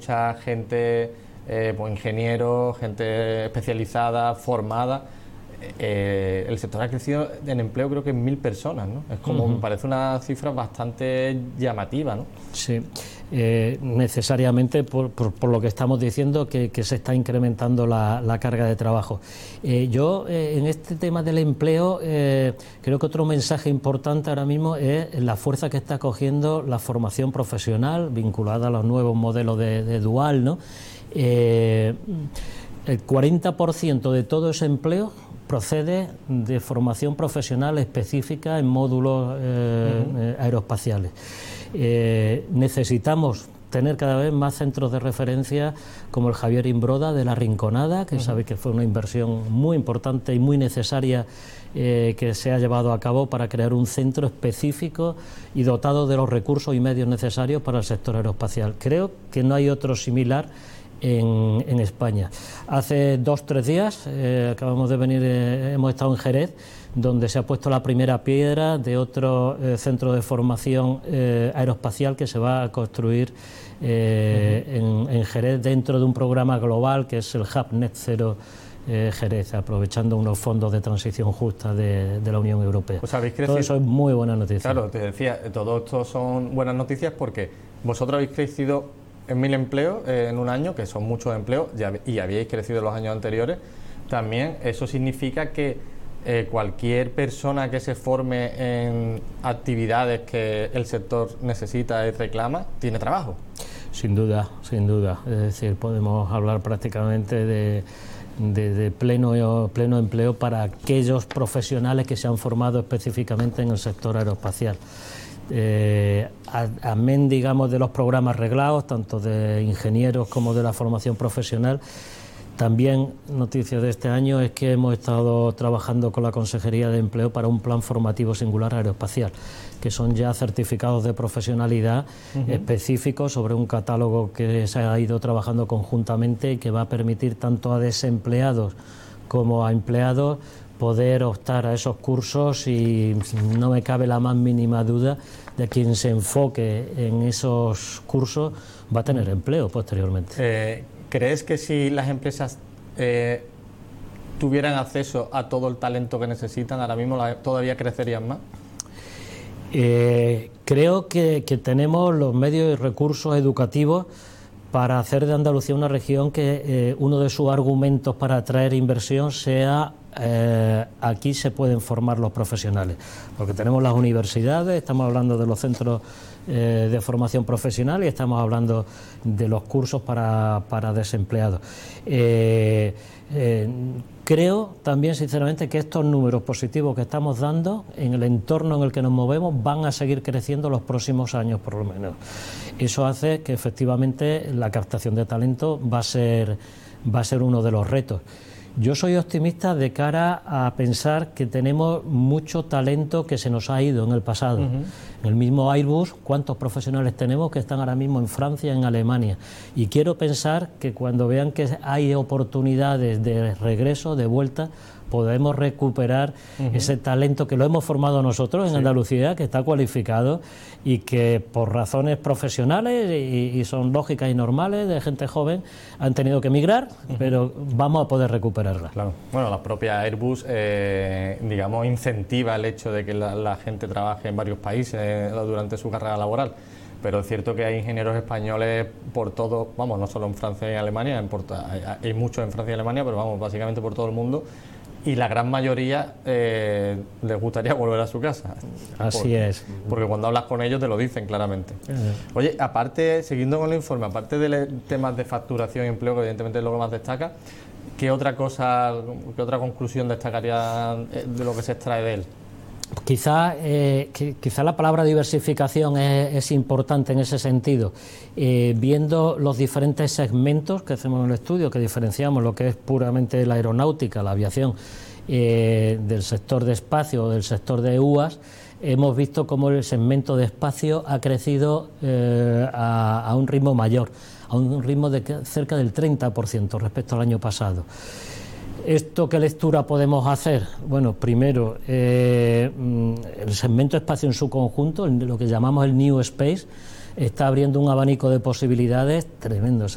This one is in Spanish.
mucha gente, pues ingenieros, gente especializada, formada. El sector ha crecido en empleo creo que en 1.000 personas, ¿no? Es como, me parece una cifra bastante llamativa, ¿no? Sí, necesariamente por lo que estamos diciendo que se está incrementando la carga de trabajo. Yo en este tema del empleo creo que otro mensaje importante ahora mismo es la fuerza que está cogiendo la formación profesional vinculada a los nuevos modelos de dual, ¿no? El 40% de todo ese empleo procede de formación profesional específica en módulos aeroespaciales. Necesitamos tener cada vez más centros de referencia como el Javier Imbroda de La Rinconada, que sabéis que fue una inversión muy importante y muy necesaria que se ha llevado a cabo para crear un centro específico y dotado de los recursos y medios necesarios para el sector aeroespacial. Creo que no hay otro similar en España. Hace 2 o 3 días acabamos de venir, hemos estado en Jerez, donde se ha puesto la primera piedra de otro centro de formación aeroespacial que se va a construir en Jerez dentro de un programa global que es el Hub Net Zero Jerez, aprovechando unos fondos de transición justa de la Unión Europea. Pues habéis crecido. Todo eso es muy buena noticia. Claro, te decía, todo esto son buenas noticias porque vosotros habéis crecido en 1.000 empleos en un año, que son muchos empleos, y habíais crecido en los años anteriores. También eso significa que cualquier persona que se forme en actividades que el sector necesita y reclama, tiene trabajo. Sin duda, sin duda. Es decir, podemos hablar prácticamente de pleno empleo para aquellos profesionales que se han formado específicamente en el sector aeroespacial. Amén, digamos, de los programas reglados, tanto de ingenieros como de la formación profesional. También noticia de este año es que hemos estado trabajando con la Consejería de Empleo para un plan formativo singular aeroespacial, que son ya certificados de profesionalidad específicos sobre un catálogo que se ha ido trabajando conjuntamente y que va a permitir tanto a desempleados como a empleados poder optar a esos cursos, y no me cabe la más mínima duda de quien se enfoque en esos cursos va a tener empleo posteriormente. ¿Crees que si las empresas tuvieran acceso a todo el talento que necesitan, ahora mismo todavía crecerían más? Creo que tenemos los medios y recursos educativos para hacer de Andalucía una región que uno de sus argumentos para atraer inversión sea aquí se pueden formar los profesionales, porque tenemos las universidades, estamos hablando de los centros de formación profesional y estamos hablando de los cursos para desempleados. Creo también sinceramente que estos números positivos que estamos dando en el entorno en el que nos movemos van a seguir creciendo los próximos años por lo menos. Eso hace que efectivamente la captación de talento va a ser uno de los retos. Yo soy optimista de cara a pensar que tenemos mucho talento que se nos ha ido en el pasado. En el mismo Airbus, ¿cuántos profesionales tenemos que están ahora mismo en Francia, en Alemania? Y quiero pensar que cuando vean que hay oportunidades de regreso, de vuelta, podemos recuperar ese talento que lo hemos formado nosotros en Andalucía, que está cualificado y que por razones profesionales y son lógicas y normales de gente joven han tenido que emigrar, pero vamos a poder recuperarla. Claro. Bueno, la propia Airbus, digamos, incentiva el hecho de que la gente trabaje en varios países durante su carrera laboral. Pero es cierto que hay ingenieros españoles por todo, vamos, no solo en Francia y Alemania, hay muchos en Francia y Alemania, pero vamos, básicamente por todo el mundo. Y la gran mayoría les gustaría volver a su casa. Así es. Porque cuando hablas con ellos te lo dicen claramente. Oye, aparte, siguiendo con el informe, aparte de temas de facturación y empleo, que evidentemente es lo que más destaca, ¿qué otra conclusión destacaría de lo que se extrae de él? Quizá la palabra diversificación es importante en ese sentido. Viendo los diferentes segmentos que hacemos en el estudio, que diferenciamos lo que es puramente la aeronáutica, la aviación, del sector de espacio o del sector de UAS, hemos visto cómo el segmento de espacio ha crecido a un ritmo mayor, a un ritmo de cerca del 30% respecto al año pasado. ¿Esto qué lectura podemos hacer? Bueno, primero, el segmento espacio en su conjunto, lo que llamamos el New Space, está abriendo un abanico de posibilidades tremendo.